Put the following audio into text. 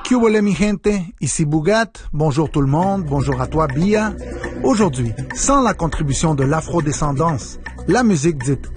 Que voulez mi gente? Ici Bougat. Bonjour tout le monde. Bonjour à toi, Bia. Aujourd'hui, sans la contribution de l'afrodescendance, la musique dite